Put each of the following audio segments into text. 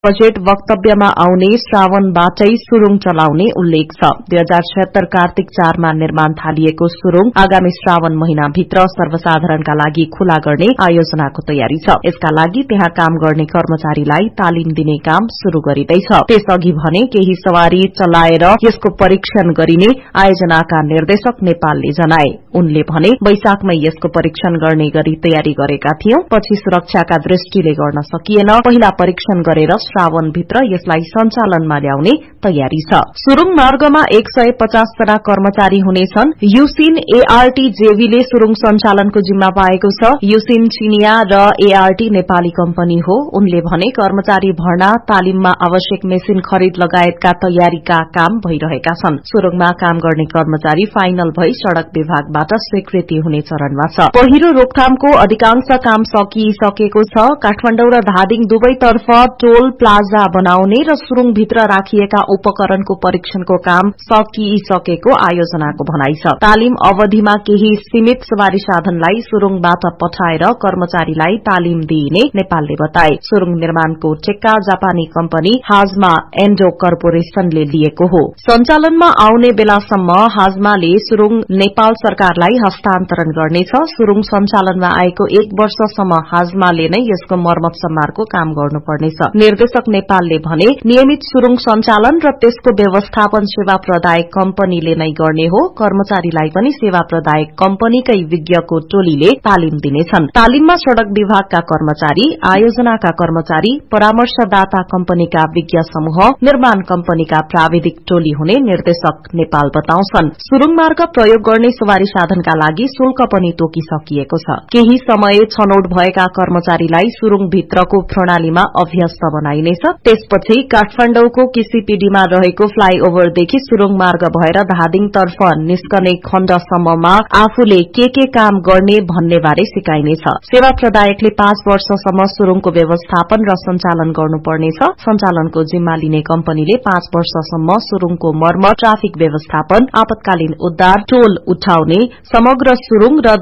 Budget वक्तव्यमा आउने श्रावणबाटै सुरुङ चलाउने उल्लेख छ। 2076 कार्तिक 4 मा निर्माण थालिएको सुरुङ आगामी श्रावण महिनाभित्र सर्वसाधारणका लागि खुला गर्ने आयोजनाको तयारी छ। यसका लागि त्यहाँ काम गर्ने कर्मचारीलाई तालिम दिने काम शुरू गरिँदैछ। त्यसअघि भने केही सवारी चलाएर यसको परीक्षण गरिने आयोजनाका निर्देशक नेपालले जनाए। उनले भने वैशाखमै यसको परीक्षण गर्ने गरी तयारी गरेका थियौं, पछि सुरक्षाका दृष्टिले गर्न सकिएन। पहिला परीक्षण गरेर श्रावणभित्र यसलाई सञ्चालनमा ल्याउने तयारी छ। सुरुङ मार्गमा 150 जना कर्मचारी हुनेछन्। युसिन एआरटी जेवीले सुरुङ सञ्चालनको जिम्मा पाएको छ। युसिन चिनिया र एआरटी नेपाली कम्पनी हो। उनले भने कर्मचारी भर्ना, तालिममा आवश्यक मेसिन खरिद लगायतका तयारीका काम भइरहेका छन्। सुरुङमा काम गर्ने कर्मचारी फाइनल भई सड़क विभागबाट स्वीकृति हुने चरणमा छ। पहिरो रोकथामको अधिकांश काम सकिसकेको छ। काठमाडौँ र धादिङ दुवैतर्फ टोल प्लाजा बनाउने र सुरुङभित्र राखिएका उपकरणको परीक्षणको काम सकिसकेको आयोजनाको भनाइ छ। तालिम अवधिमा केही सीमित सवारी साधनलाई सुरुङबाट पठाएर कर्मचारीलाई तालिम दिइने नेपालले बताए। सुरुङ निर्माणको ठेक्का जापानी कम्पनी हाजमा एन्डो कर्पोरेशनले लिएको हो। सञ्चालनमा आउने बेलासम्म हाजमाले सुरुङ नेपाल सरकारलाई हस्तान्तरण गर्नेछ। सुरुङ सञ्चालनमा आएको 1 वर्षसम्म हाजमाले नै यसको मर्मत सम्मारको काम गर्नुपर्नेछ। निर्देशक नेपालले भने नियमित सुरुङ सञ्चालन र त्यसको व्यवस्थापन सेवा प्रदायक कम्पनीले नै गर्ने हो। कर्मचारीलाई पनि सेवा प्रदायक कम्पनीकै विज्ञको टोलीले तालिम दिनेछन्। तालिममा सड़क विभागका कर्मचारी, आयोजनाका कर्मचारी, परामर्शदाता कम्पनीका विज्ञ समूह, निर्माण कम्पनीका प्राविधिक टोली हुने निर्देशक नेपाल बताउँछन्। सुरुङ मार्ग प्रयोग गर्ने सवारी साधनका लागि शुल्क पनि तोकिसकिएको छ। केही समय छनौट भएका कर्मचारीलाई सुरुङभित्रको प्रणालीमा अभ्यस्त बनाइनेछ। त्यसपछि काठमाडौँको किसीपीडीमा रहेको फ्लाईओभरदेखि सुरुङ मार्ग भएर धादिङतर्फ निस्कने खण्डसम्ममा आफूले के काम गर्ने भन्ने बारे सिकाइनेछ। सेवा प्रदायकले 5 वर्षसम्म सुरुङको व्यवस्थापन र सञ्चालन गर्नुपर्नेछ। सञ्चालनको जिम्मा लिने कम्पनीले 5 वर्षसम्म सुरुङको मर्मत, ट्राफिक व्यवस्थापन, आपतकालीन उद्धार, टोल उठाउने, समग्र सुरुङ र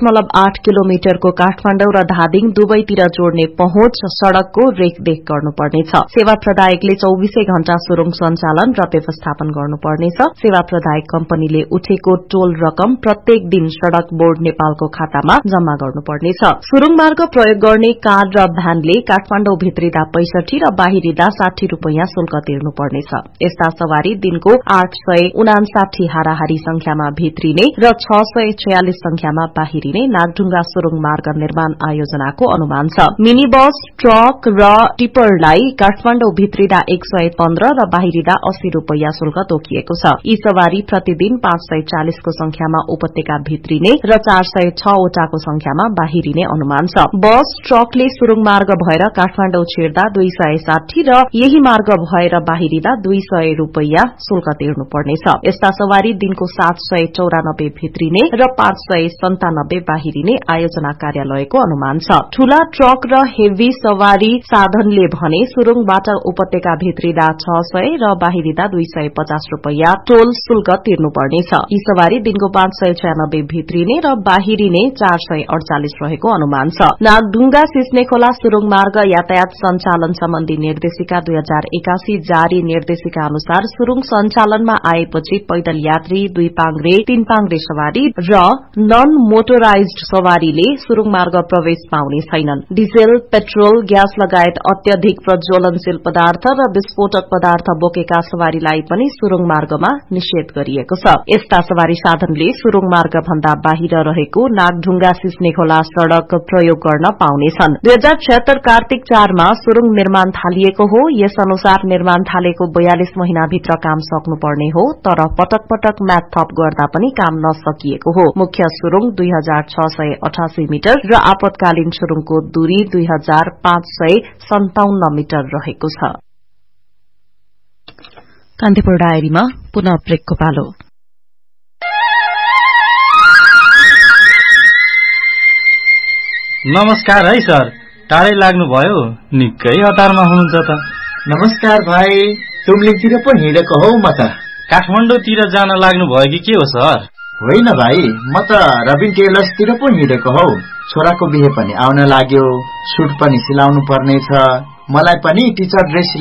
2.8 किलोमिटरको काठमाडौँ र धादिङ दुवैतिर जोड्ने पहुँच सड़कको रेखदेख गर्नुपर्नेछ। सेवा प्रदायकले 24 घण्टा सुरुङ सञ्चालन र व्यवस्थापन गर्नुपर्नेछ। सेवा प्रदायक कम्पनीले उठेको टोल रकम प्रत्येक दिन सड़क बोर्ड नेपालको खातामा जम्मा गर्नुपर्नेछ। सुरुङ मार्ग प्रयोग गर्ने कार र भ्यानले काठमाडौँ भित्रिदा 65 र बाहिरिदा 60 रूपैयाँ शुल्क तिर्नुपर्नेछ। यस्ता सवारी दिनको 859 हाराहारी संख्यामा भित्रिने र 646 संख्यामा बाहिरिने नागढुङ्गा सुरुङ मार्ग निर्माण आयोजनाको अनुमान छ। मिनी बस, ट्रक र टिपरलाई काठमाडौँ भित्रिदा 115 र बाहिरिदा 80 रूपैयाँ शुल्क तोकिएको छ। यी सवारी प्रतिदिन 540 को संख्यामा उपत्यका भित्रिने र 406 वटाको संख्यामा बाहिरिने अनुमान छ। बस, ट्रकले सुरुङ मार्ग भएर काठमाडौँ छिर्दा 260 र यही मार्ग भएर बाहिरिदा 200 रूपैयाँ शुल्क तिर्नुपर्नेछ। यस्ता सवारी दिनको 794 भित्रिने र 597 बाहिरिने आयोजना कार्यालयको अनुमान छ। ठूला ट्रक र हेभी सवारी साधनले भने सुरुङबाट उपत्यका भित्रिदा 600 र बाहिरिदा 250 रूपैयाँ टोल शुल्क तिर्नुपर्नेछ। यी सवारी दिनको 596 भित्रिने र बाहिरिने 448 रहेको अनुमान छ। नागढुङ्गा सिस्नेखोला सुरुङ मार्ग यातायात सञ्चालन सम्बन्धी निर्देशिका 2081 जारी निर्देशिका अनुसार सुरुङ सञ्चालनमा आएपछि पैदल यात्री, 2 पाङ्ग्रे, 3 पाङ्ग्रे सवारी र नन मोटराइज्ड सवारीले सुरुङ मार्ग प्रवेश पाउने छैनन्। डिजेल, पेट्रोल, ग्यास लगायत अत्यधिक प्रज्वलनशील पदार्थ र विस्फोटक पदार्थ बोकेका सवारीलाई पनि सुरुङ मार्गमा निषेध गरिएको छ। यस्ता सवारी साधनले सुरुङ मार्ग भन्दा बाहिर रहेको नागढुङ्गा सिस्नेखोला सड़क प्रयोग गर्न पाउनेछन्। 2076 कार्तिक 4 मा सुरुङ निर्माण थालिएको हो। यस अनुसार निर्माण थालेको 42 महिनाभित्र काम सक्नुपर्ने हो, तर पटक पटक म्याथ थप गर्दा पनि काम नसकिएको हो। मुख्य सुरुङ 2688 मिटर र आपतकालीन सुरुङको दूरी 2557 मिटर रहेको छ। कान्तिपुर डायरीमा पुनः ब्रेकको पालो। नमस्कार है सर, टाढै लाग्नुभयो, निकै हतारमा हुनुहुन्छ त। नमस्कार भाइ, तुमलिङतिर पो हिँडेको हौ म त। काठमाडौँतिर जान लाग्नुभयो कि के हो सर? होइन भाइ, म त रबिन टेलर्सतिर पो हिँडेको हौ। छोराको बिहे पनि आउन लाग्यो, सुट पनि सिलाउनु पर्नेछ। मलाई पनि टिचर ड्रेस